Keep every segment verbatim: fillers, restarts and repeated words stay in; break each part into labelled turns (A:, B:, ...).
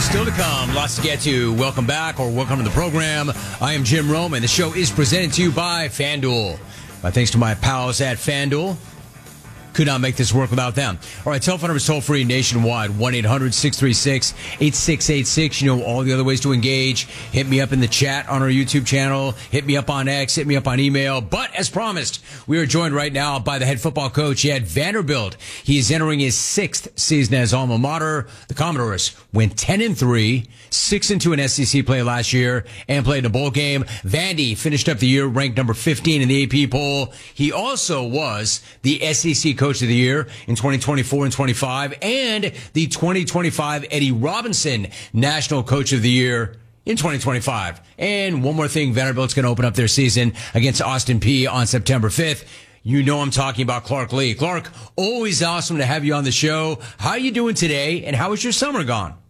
A: Still to come, lots to get to. Welcome back or welcome to the program. I am Jim Rome, and the show is presented to you by FanDuel. My thanks to my pals at FanDuel. Could not make this work without them. All right, telephone number is toll free nationwide, one eight hundred six three six eight six eight six. You know all the other ways to engage. Hit me up in the chat on our YouTube channel. Hit me up on X. Hit me up on email. But as promised, we are joined right now by the head football coach at Vanderbilt. He is entering his sixth season as alma mater. The Commodores went ten and three, six and two in S E C play last year, and played in a bowl game. Vandy finished up the year ranked number fifteen in the A P poll. He also was the S E C coach Coach of the Year in twenty twenty-four and twenty-five, and the twenty twenty-five Eddie Robinson National Coach of the Year in twenty twenty-five. And one more thing, Vanderbilt's going to open up their season against Austin Peay on September fifth. You know I'm talking about Clark Lea. Clark, always awesome to have you on the show. How are you doing today, and how has your summer gone?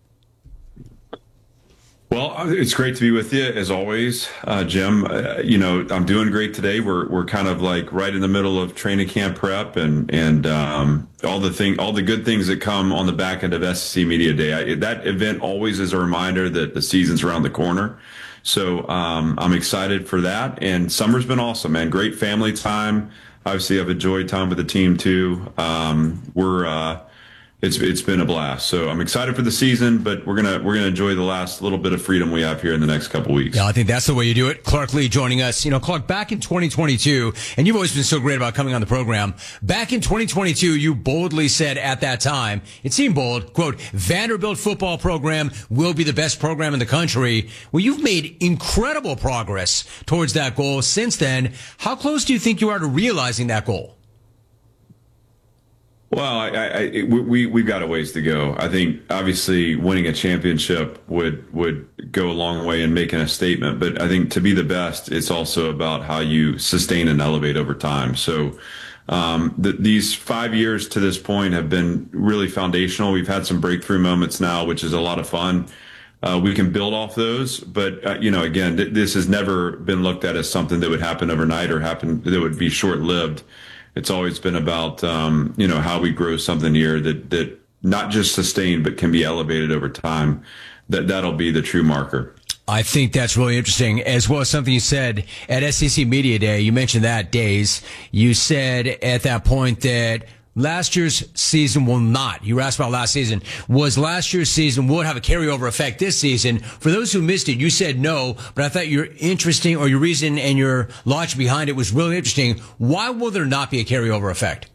B: Well, it's great to be with you as always, uh, Jim. Uh, you know, I'm doing great today. We're we're kind of like right in the middle of training camp prep and and um, all the thing, all the good things that come on the back end of S E C Media Day. I, that event always is a reminder that the season's around the corner. So um, I'm excited for that. And summer's been awesome, man. Great family time. Obviously, I've enjoyed time with the team too. Um, we're uh, It's it's been a blast. So I'm excited for the season, but we're gonna we're gonna enjoy the last little bit of freedom we have here in the next couple weeks.
A: Yeah, I think that's the way you do it. Clark Lea joining us. You know, Clark, back in twenty twenty-two, and you've always been so great about coming on the program. Back in twenty twenty-two, you boldly said at that time, it seemed bold, quote, Vanderbilt football program will be the best program in the country. Well, you've made incredible progress towards that goal since then. How close do you think you are to realizing that goal?
B: Well, I, I, we, we've got a ways to go. I think obviously winning a championship would, would go a long way in making a statement. But I think to be the best, it's also about how you sustain and elevate over time. So um, the, these five years to this point have been really foundational. We've had some breakthrough moments now, which is a lot of fun. Uh, we can build off those. But, uh, you know, again, th- this has never been looked at as something that would happen overnight or happen that would be short lived. It's always been about, um, you know, how we grow something here that, that not just sustained, but can be elevated over time. That, that'll be the true marker.
A: I think that's really interesting, as well as something you said at S E C Media Day. You mentioned that, Days. You said at that point that last year's season will not. You were asked about last season. Was last year's season would have a carryover effect this season? For those who missed it, you said no, but I thought your interesting or your reason and your logic behind it was really interesting. Why will there not be a carryover effect?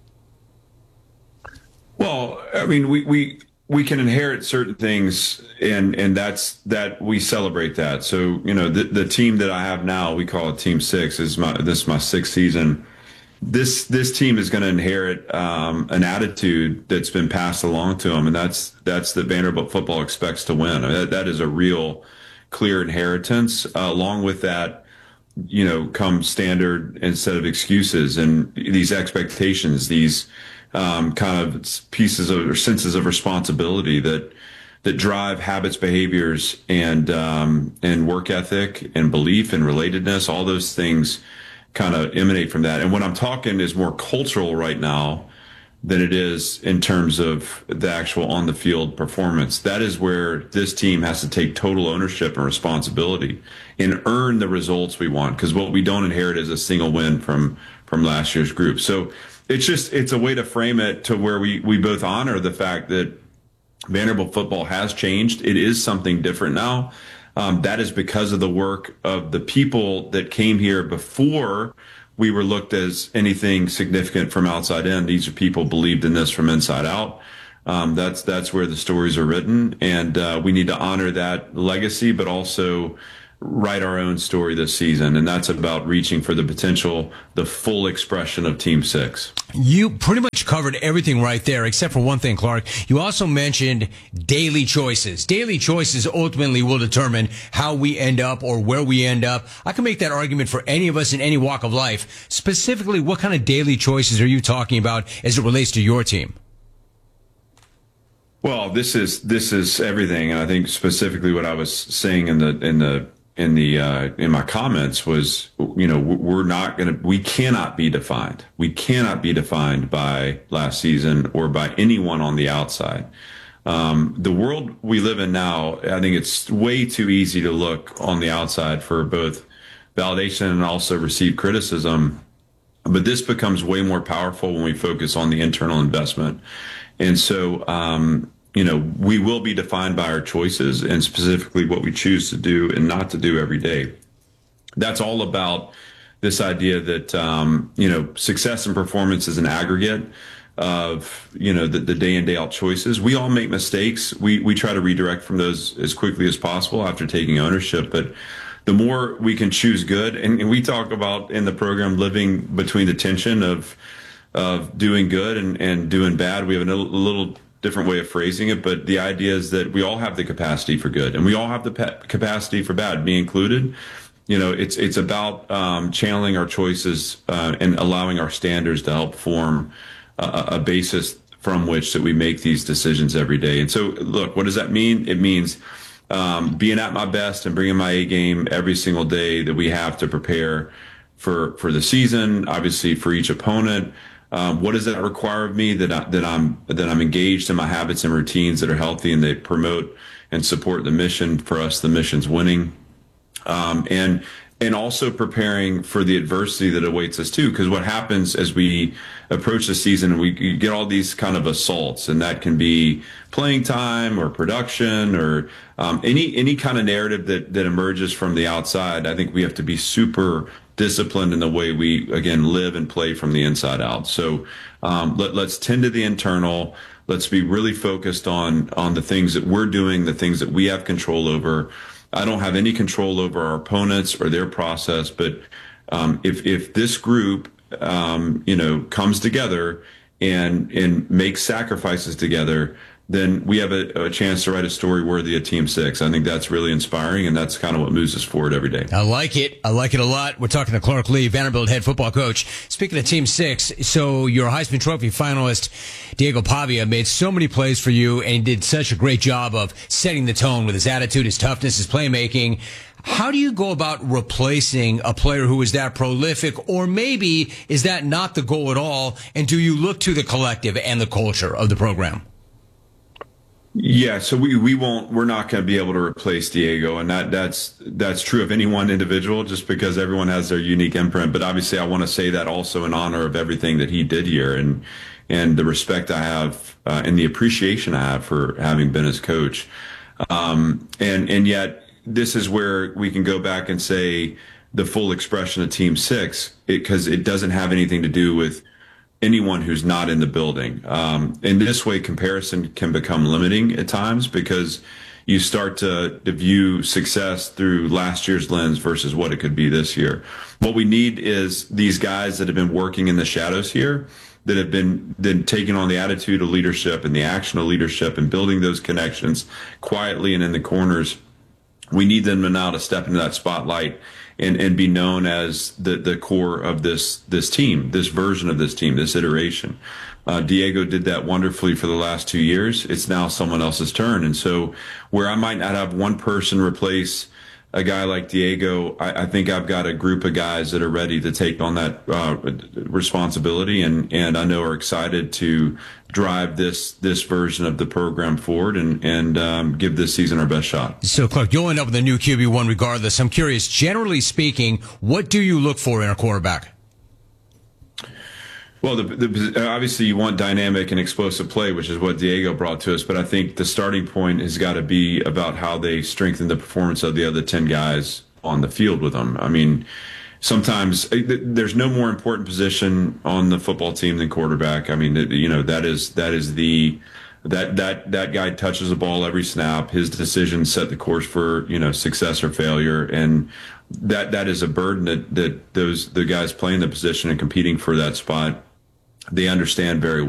B: Well, I mean, we, we, we can inherit certain things and, and that's that we celebrate that. So, you know, the, the team that I have now, we call it Team Six, is my, this is my sixth season. This this team is going to inherit um, an attitude that's been passed along to them, and that's that's that Vanderbilt football expects to win. I mean, that, that is a real clear inheritance. Uh, along with that, you know, come standard instead of excuses, and these expectations, these um, kind of pieces of or senses of responsibility that that drive habits, behaviors, and um, and work ethic, and belief, and relatedness. All those things kind of emanate from that. And what I'm talking is more cultural right now than it is in terms of the actual on the field performance. That is where this team has to take total ownership and responsibility and earn the results we want. Because what we don't inherit is a single win from, from last year's group. So it's just, it's a way to frame it to where we, we both honor the fact that Vanderbilt football has changed. It is something different now. Um, that is because of the work of the people that came here before we were looked as anything significant from outside in. These are people believed in this from inside out. Um, that's that's where the stories are written, and uh, we need to honor that legacy, but also write our own story this season, and that's about reaching for the potential, the full expression of Team Six.
A: You pretty much covered everything right there, except for one thing, Clark. You also mentioned daily choices. Daily choices ultimately will determine how we end up or where we end up. I can make that argument for any of us in any walk of life. Specifically, what kind of daily choices are you talking about as it relates to your team?
B: Well, this is this is everything, and I think specifically what I was saying in the in the in the uh, in my comments was, you know, we're not going to, we cannot be defined. We cannot be defined by last season or by anyone on the outside. Um, the world we live in now, I think it's way too easy to look on the outside for both validation and also receive criticism. But this becomes way more powerful when we focus on the internal investment. And so, um, you know, we will be defined by our choices and specifically what we choose to do and not to do every day. That's all about this idea that, um, you know, success and performance is an aggregate of, you know, the, the day in, day out choices. We all make mistakes. We, we try to redirect from those as quickly as possible after taking ownership. But the more we can choose good, and, and we talk about in the program living between the tension of, of doing good and, and doing bad. We have a little different way of phrasing it, but the idea is that we all have the capacity for good and we all have the capacity for bad, me included. You know, it's, it's about, um, channeling our choices, uh, and allowing our standards to help form a, a basis from which that we make these decisions every day. And so, look, what does that mean? It means um, being at my best and bringing my A game every single day that we have to prepare for for the season. Obviously, for each opponent, um, what does that require of me? That I, that I'm that I'm engaged in my habits and routines that are healthy and they promote and support the mission. For us, the mission's winning, um, and. And also preparing for the adversity that awaits us too, because what happens as we approach the season, we get all these kind of assaults, and that can be playing time or production or um, any any kind of narrative that that emerges from the outside. I think we have to be super disciplined in the way we again live and play from the inside out. So um, let, let's tend to the internal. Let's be really focused on on the things that we're doing, the things that we have control over. I don't have any control over our opponents or their process, but um, if if this group, um, you know, comes together and and makes sacrifices together, then we have a, a chance to write a story worthy of Team Six. I think that's really inspiring, and that's kind of what moves us forward every day.
A: I like it. I like it a lot. We're talking to Clark Lea, Vanderbilt head football coach. Speaking of Team Six, so your Heisman Trophy finalist, Diego Pavia, made so many plays for you, and he did such a great job of setting the tone with his attitude, his toughness, his playmaking. How do you go about replacing a player who is that prolific, or maybe is that not the goal at all, and do you look to the collective and the culture of the program?
B: Yeah, so we, we won't, we're not going to be able to replace Diego, and that, that's, that's true of any one individual just because everyone has their unique imprint. But obviously I want to say that also in honor of everything that he did here and, and the respect I have, uh, and the appreciation I have for having been his coach. Um, and, and yet this is where we can go back and say the full expression of Team Six, because it, it doesn't have anything to do with anyone who's not in the building. Um, in this way, comparison can become limiting at times because you start to, to view success through last year's lens versus what it could be this year. What we need is these guys that have been working in the shadows here, that have been then taking on the attitude of leadership and the action of leadership and building those connections quietly and in the corners. We need them now to step into that spotlight and, and be known as the, the core of this, this team, this version of this team, this iteration. Uh, Diego did that wonderfully for the last two years. It's now someone else's turn. And so where I might not have one person replace a guy like Diego, I, I think I've got a group of guys that are ready to take on that uh, responsibility, and, and I know are excited to drive this this version of the program forward and, and um, give this season our best shot. So,
A: Clark, you'll end up with a new Q B one regardless. I'm curious, generally speaking, what do you look for in a quarterback?
B: Well, the, the, obviously you want dynamic and explosive play, which is what Diego brought to us. But I think the starting point has got to be about how they strengthen the performance of the other ten guys on the field with them. I mean, sometimes there's no more important position on the football team than quarterback. I mean, you know, that is that is the that that that guy touches the ball every snap. His decisions set the course for, you know, success or failure, and that that is a burden that that those the guys playing the position and competing for that spot, they understand very well.